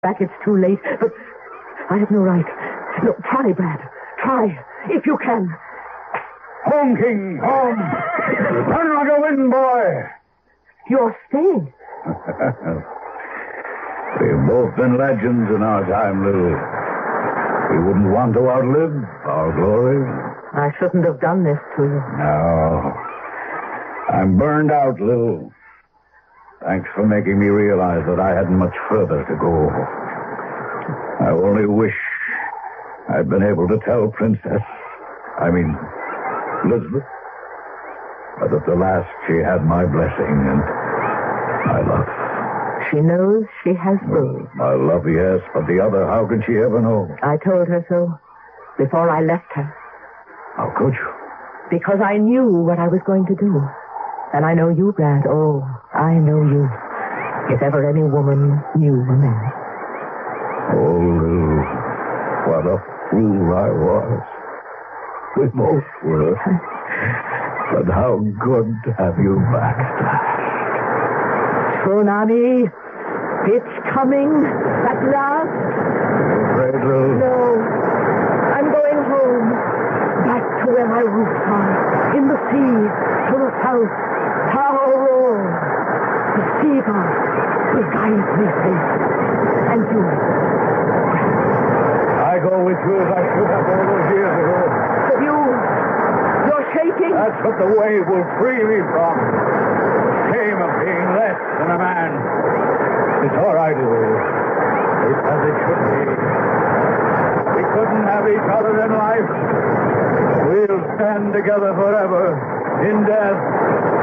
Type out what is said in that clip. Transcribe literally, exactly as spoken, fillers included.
back, it's too late. But I have no right. No, try, Brad. Try, if you can. Home, King, home. Run like a wind, boy. You're staying. We've both been legends in our time, Lou. We wouldn't want to outlive our glory. I shouldn't have done this to you. No. I'm burned out, Lou. Thanks for making me realize that I hadn't much further to go. I only wish I'd been able to tell Princess, I mean, Elizabeth, that at the last she had my blessing and my love. She knows she has both. My love, yes, but the other, how could she ever know? I told her so before I left her. How could you? Because I knew what I was going to do. And I know you, Brad. Oh, I know you. If ever any woman knew a man. Oh, Lou, what a fool I was. We both were. But how good to have you back at last. Tsunami, it's coming at last. Afraid, Lou? No, I'm going home. Back to where my roots are. In the sea, to the south. Taoro. The sea god will guide me safe. And you. I go with you as I should have all those years ago. But you, you're shaking. That's what the wave will free me from. Shame of being less than a man. It's all right, Lou. It's as it should be. We couldn't have each other in life. We'll stand together forever, in death